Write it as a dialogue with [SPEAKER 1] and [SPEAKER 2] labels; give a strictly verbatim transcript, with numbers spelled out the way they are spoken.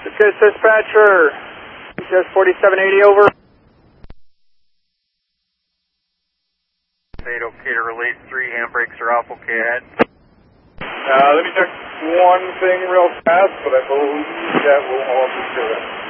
[SPEAKER 1] Okay, dispatcher, just forty-seven eighty over.
[SPEAKER 2] eight okay to release three, handbrakes are off, okay ahead.
[SPEAKER 3] Uh, let me check one thing real fast, but I believe that will all be good.